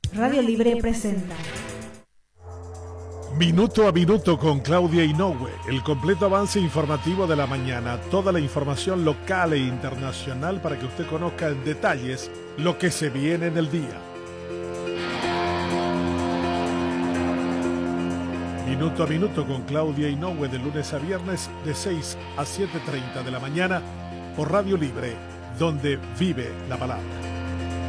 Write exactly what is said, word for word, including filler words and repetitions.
Radio Libre presenta Minuto a Minuto con Claudia Inoue, el completo avance informativo de la mañana, toda la información local e internacional para que usted conozca en detalles lo que se viene en el día. Minuto a Minuto con Claudia Inoue de lunes a viernes de seis a siete y media de la mañana por Radio Libre, donde vive la palabra.